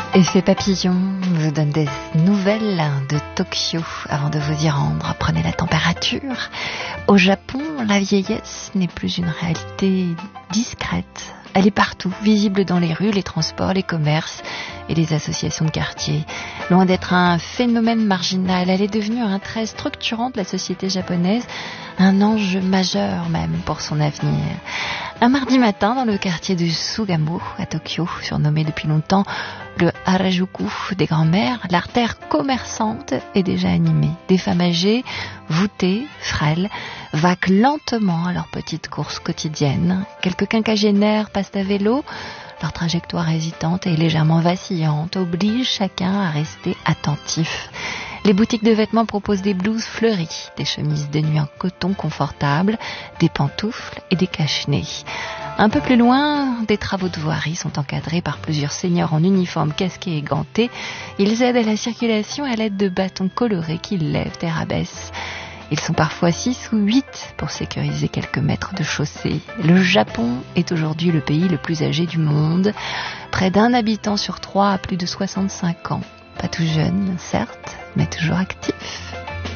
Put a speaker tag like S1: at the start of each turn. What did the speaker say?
S1: Effet papillon vous donne des nouvelles de Tokyo avant de vous y rendre. Prenez la température. Au Japon, la vieillesse n'est plus une réalité discrète. Elle est partout, visible dans les rues, les transports, les commerces et les associations de quartier. Loin d'être un phénomène marginal, elle est devenue un trait structurant de la société japonaise, un enjeu majeur même pour son avenir. Un mardi matin, dans le quartier de Sugamo, à Tokyo, surnommé depuis longtemps le Harajuku des grands-mères, l'artère commerçante est déjà animée. Des femmes âgées, voûtées, frêles, vaquent lentement à leurs petites courses quotidiennes. Quelques quinquagénaires passent à vélo. Leur trajectoire hésitante et légèrement vacillante oblige chacun à rester attentif. Les boutiques de vêtements proposent des blouses fleuries, des chemises de nuit en coton confortable, des pantoufles et des cache-nez. Un peu plus loin, des travaux de voirie sont encadrés par plusieurs seigneurs en uniforme casqués et gantés. Ils aident à la circulation à l'aide de bâtons colorés qu'ils lèvent et rabaissent. Ils sont parfois 6 ou 8 pour sécuriser quelques mètres de chaussée. Le Japon est aujourd'hui le pays le plus âgé du monde. Près d'un habitant sur 3 a plus de 65 ans. Pas tout jeune, certes, mais toujours actif.